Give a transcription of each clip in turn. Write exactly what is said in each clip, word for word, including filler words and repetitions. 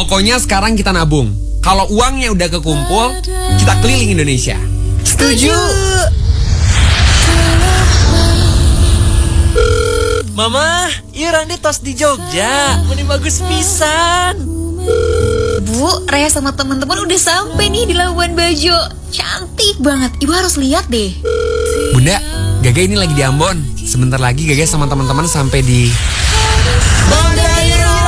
Pokoknya sekarang kita nabung. Kalau uangnya udah kekumpul, kita keliling Indonesia. Setuju. Mama, iya Randi tos di Jogja. Ini bagus pisan. Bu, Raya sama teman-teman udah sampai nih di Labuan Bajo. Cantik banget, Ibu harus lihat deh. Bunda, Gaga ini lagi di Ambon. Sebentar lagi Gaga sama teman-teman sampai di Bandaira.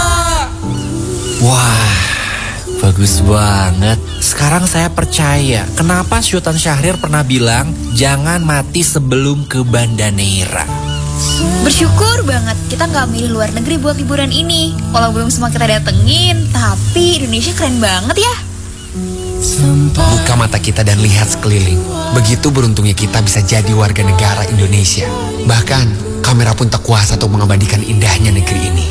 Wah, bagus banget. Sekarang saya percaya kenapa Sultan Syahrir pernah bilang jangan mati sebelum ke Banda Neira. Bersyukur banget kita nggak milih luar negeri buat liburan ini. Walau belum semua kita datengin, tapi Indonesia keren banget ya. Buka mata kita dan lihat sekeliling. Begitu beruntungnya kita bisa jadi warga negara Indonesia. Bahkan kamera pun tak kuasa untuk mengabadikan indahnya negeri ini.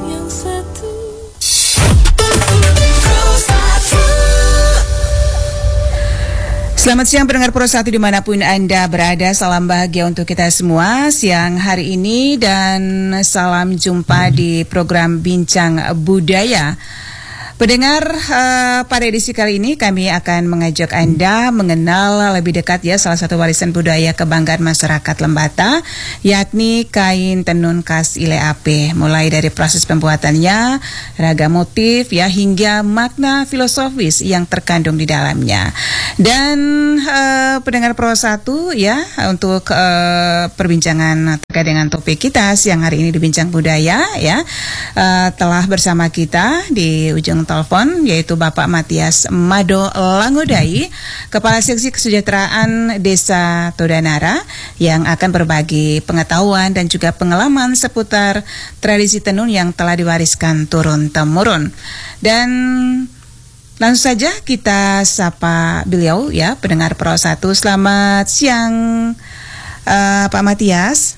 Selamat siang pendengar Pro satu dimanapun Anda berada. Salam bahagia untuk kita semua siang hari ini. Dan salam jumpa di program Bincang Budaya. Pendengar, uh, pada edisi kali ini kami akan mengajak Anda mengenal lebih dekat ya salah satu warisan budaya kebanggaan masyarakat Lembata, yakni kain tenun khas Ile Ape. Mulai dari proses pembuatannya, ragam motif ya hingga makna filosofis yang terkandung di dalamnya. Dan uh, pendengar Pro satu ya untuk uh, perbincangan terkait dengan topik kita siang hari ini di Bincang Budaya ya uh, telah bersama kita di ujung telepon yaitu Bapak Matias Mado Langodai, Kepala Seksi Kesejahteraan Desa Todanara, yang akan berbagi pengetahuan dan juga pengalaman seputar tradisi tenun yang telah diwariskan turun-temurun. Dan langsung saja kita sapa beliau ya, pendengar Pro satu. Selamat siang uh, Pak Matias.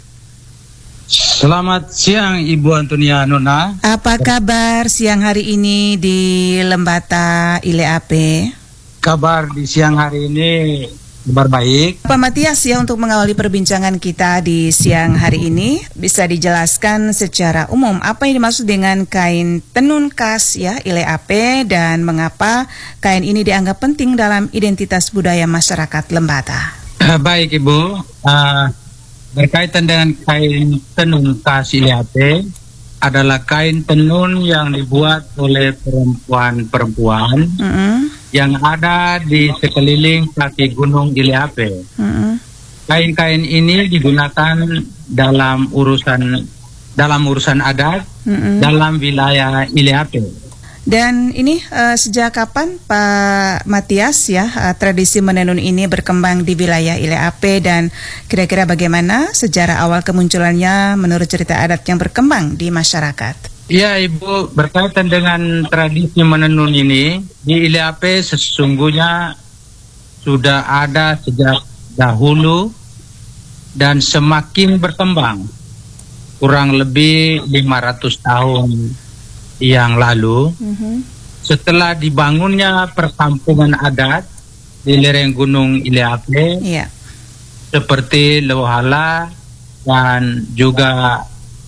Selamat siang Ibu Antonia Nona. Apa kabar siang hari ini di Lembata Ile Ape? Kabar di siang hari ini kabar baik. Pak Matias ya, untuk mengawali perbincangan kita di siang hari ini, bisa dijelaskan secara umum apa yang dimaksud dengan kain tenun khas ya Ile Ape dan mengapa kain ini dianggap penting dalam identitas budaya masyarakat Lembata? Uh, baik Ibu. Uh, Berkaitan dengan kain tenun khas Ile Ape adalah kain tenun yang dibuat oleh perempuan-perempuan mm-hmm. yang ada di sekeliling kaki gunung Ile Ape. Mm-hmm. Kain-kain ini digunakan dalam urusan dalam urusan adat mm-hmm. dalam wilayah Ile Ape. Dan ini uh, sejak kapan Pak Matias ya uh, tradisi menenun ini berkembang di wilayah Ile Ape, dan kira-kira bagaimana sejarah awal kemunculannya menurut cerita adat yang berkembang di masyarakat? Ya Ibu, berkaitan dengan tradisi menenun ini di Ile Ape sesungguhnya sudah ada sejak dahulu dan semakin berkembang, kurang lebih lima ratus tahun yang lalu, mm-hmm. setelah dibangunnya perkampungan adat di lereng gunung Ile Ape, yeah. seperti Lohala dan juga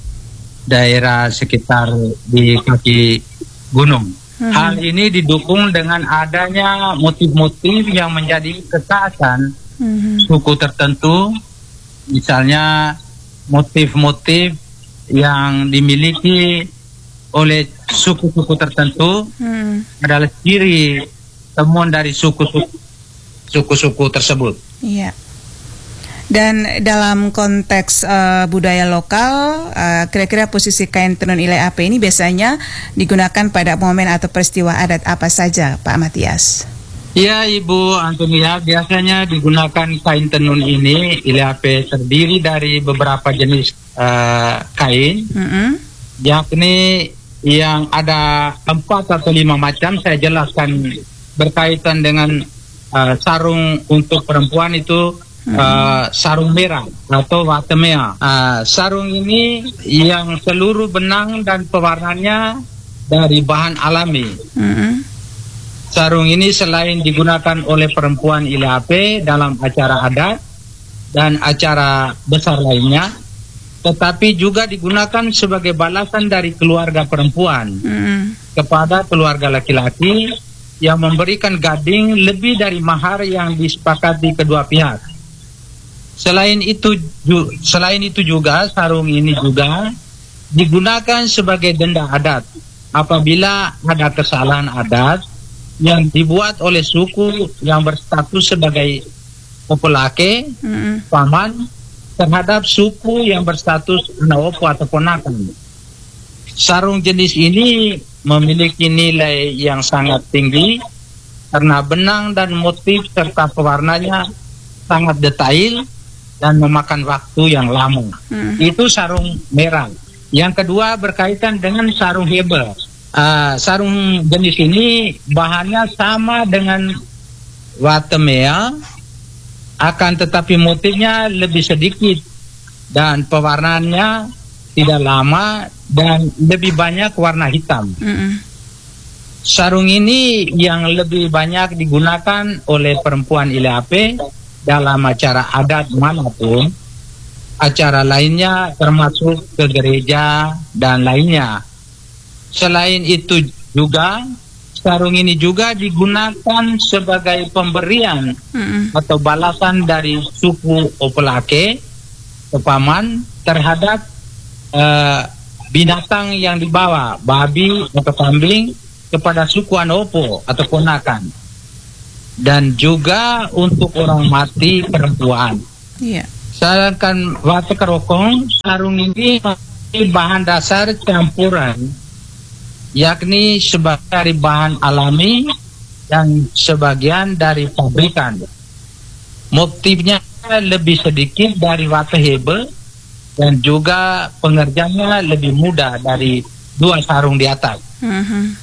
daerah sekitar di kaki gunung. Mm-hmm. Hal ini didukung dengan adanya motif-motif yang menjadi kekhasan mm-hmm. suku tertentu, misalnya motif-motif yang dimiliki oleh suku-suku tertentu hmm. adalah ciri temuan dari suku-suku suku-suku tersebut. Iya. Dan dalam konteks uh, budaya lokal, uh, kira-kira posisi kain tenun Ile Ape ini biasanya digunakan pada momen atau peristiwa adat apa saja, Pak Matias? Ya, Ibu Antonia, biasanya digunakan kain tenun ini Ile Ape terdiri dari beberapa jenis uh, kain, mm-hmm. yakni yang ada empat atau lima macam. Saya jelaskan berkaitan dengan uh, sarung untuk perempuan itu uh, hmm. sarung merah atau watemea. Uh, sarung ini yang seluruh benang dan pewarnanya dari bahan alami. Hmm. Sarung ini selain digunakan oleh perempuan Ile Ape dalam acara adat dan acara besar lainnya, tetapi juga digunakan sebagai balasan dari keluarga perempuan Mm-mm. kepada keluarga laki-laki yang memberikan gading lebih dari mahar yang disepakati kedua pihak. Selain itu, ju- selain itu juga sarung ini juga digunakan sebagai denda adat apabila ada kesalahan adat yang dibuat oleh suku yang berstatus sebagai populake, Mm-mm. paman terhadap suku yang berstatus anak opo atau ponakan. Sarung jenis ini memiliki nilai yang sangat tinggi karena benang dan motif serta pewarnanya sangat detail dan memakan waktu yang lama. Mm. Itu sarung merah. Yang kedua berkaitan dengan sarung hebel. Uh, sarung jenis ini bahannya sama dengan watemea, akan tetapi motifnya lebih sedikit dan pewarnaannya tidak lama dan lebih banyak warna hitam. Mm-mm. Sarung ini yang lebih banyak digunakan oleh perempuan Ileape dalam acara adat manapun, acara lainnya termasuk ke gereja dan lainnya. Selain itu juga sarung ini juga digunakan sebagai pemberian Mm-mm. atau balasan dari suku Opolake ke paman terhadap uh, binatang yang dibawa, babi atau kambing, kepada suku Anopo atau ponakan, dan juga untuk orang mati perempuan. Iya. Sedangkan wate kerokong, sarung ini memiliki bahan dasar campuran, yakni sebagian dari bahan alami dan sebagian dari pabrikan. Motifnya lebih sedikit dari wate hebel dan juga pengerjaannya lebih mudah dari dua sarung di atas. Mhm.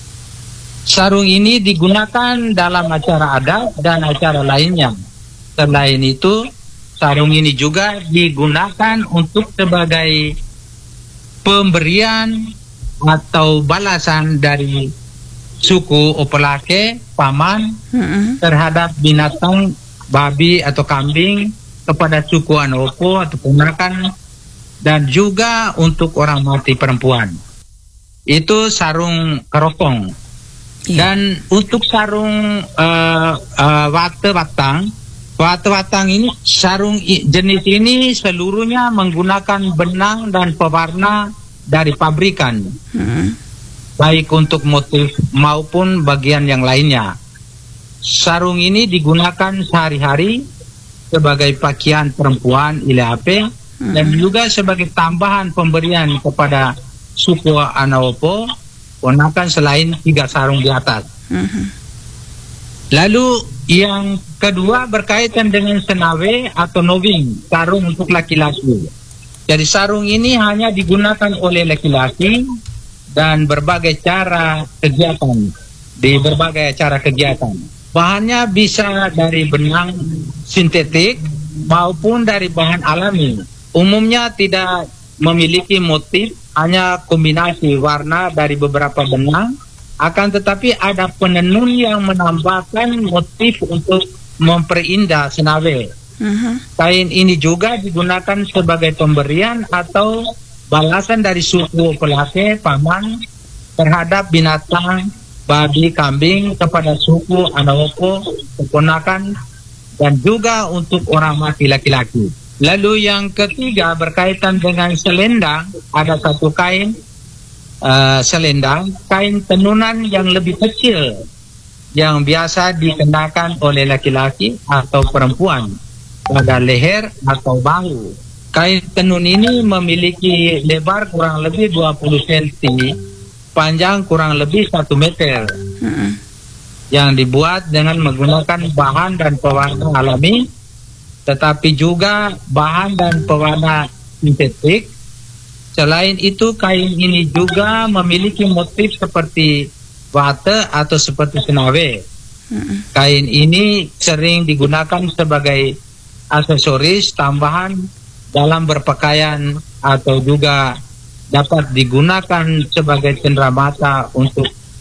Sarung ini digunakan dalam acara adat dan acara lainnya. Selain itu, sarung ini juga digunakan untuk sebagai pemberian atau balasan dari suku Opolake, paman, Mhm. terhadap binatang babi atau kambing kepada suku Anopo atau ponakan, dan juga untuk orang mati perempuan. Itu sarung keropong. Iya. Dan untuk sarung uh, uh, wate batang, wate batang ini, sarung i- jenis ini seluruhnya menggunakan benang dan pewarna dari pabrikan, Mhm. baik untuk motif maupun bagian yang lainnya. Sarung ini digunakan sehari-hari sebagai pakaian perempuan Ileape dan juga sebagai tambahan pemberian kepada suku Anaopo, ponakan selain tiga sarung di atas. Mhm. Lalu yang kedua berkaitan dengan senawe atau noving, sarung untuk laki-laki. Jadi sarung ini hanya digunakan oleh laki-laki dan berbagai cara kegiatan, di berbagai cara kegiatan. Bahannya bisa dari benang sintetik maupun dari bahan alami. Umumnya tidak memiliki motif, hanya kombinasi warna dari beberapa benang. Akan tetapi ada penenun yang menambahkan motif untuk memperindah senawe. Mhm. Kain ini juga digunakan sebagai pemberian atau balasan dari suku Opolake, paman, terhadap binatang babi, kambing kepada suku Anaopo, keponakan, dan juga untuk orang mati laki-laki. Lalu yang ketiga berkaitan dengan selendang, ada satu kain uh, selendang, kain tenunan yang lebih kecil yang biasa dikenakan oleh laki-laki atau perempuan pada leher atau bahu. Kain tenun ini memiliki lebar kurang lebih dua puluh sentimeter, panjang kurang lebih satu meter, Mhm. yang dibuat dengan menggunakan bahan dan pewarna alami, tetapi juga bahan dan pewarna sintetik. Selain itu, kain ini juga memiliki motif seperti wate atau seperti senawe. Mhm. Kain ini sering digunakan sebagai aksesoris tambahan dalam berpakaian atau juga dapat digunakan sebagai cenderamata untuk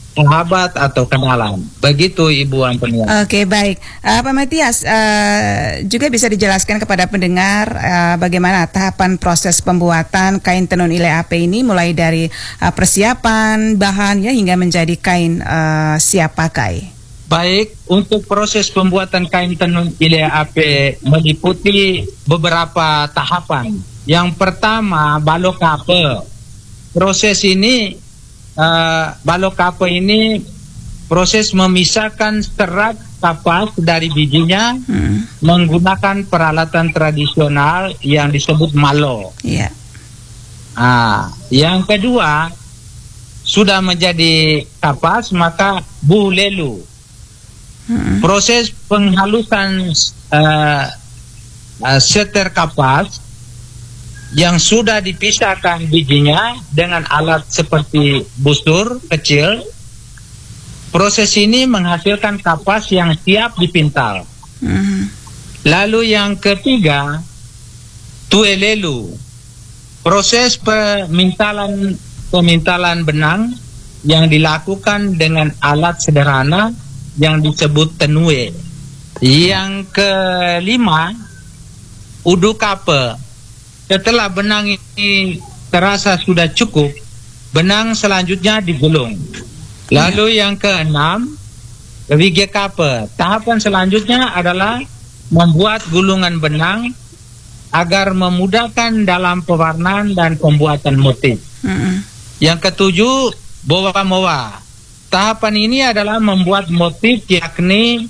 sahabat atau kenalan. Begitu Ibu Antonia. Oke, baik. Uh, Pak Matias, uh, juga bisa dijelaskan kepada pendengar uh, bagaimana tahapan proses pembuatan kain tenun Ileape ini, mulai dari uh, persiapan bahan ya hingga menjadi kain uh, siap pakai. Baik, untuk proses pembuatan kain tenun Ileape meliputi beberapa tahapan. Yang pertama, balokape. Proses ini Uh, balokape ini proses memisahkan serat kapas dari bijinya hmm. menggunakan peralatan tradisional yang disebut malo. Yeah. Ah, yang kedua, sudah menjadi kapas maka bulelu. Hmm. Proses penghalusan uh, uh, seter kapas yang sudah dipisahkan bijinya dengan alat seperti busur kecil. Proses ini menghasilkan kapas yang siap dipintal. Mm-hmm. Lalu yang ketiga, tuelelu. Proses pemintalan pemintalan benang yang dilakukan dengan alat sederhana yang disebut tenue. Yang kelima, udukape. Setelah benang ini terasa sudah cukup, benang selanjutnya digulung. Lalu yang keenam, wigekape. Tahapan selanjutnya adalah membuat gulungan benang agar memudahkan dalam pewarnaan dan pembuatan motif. Mm-hmm. Yang ketujuh, bowa-mowa. Tahapan ini adalah membuat motif, yakni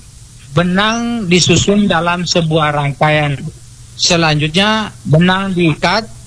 benang disusun dalam sebuah rangkaian. Selanjutnya benang diikat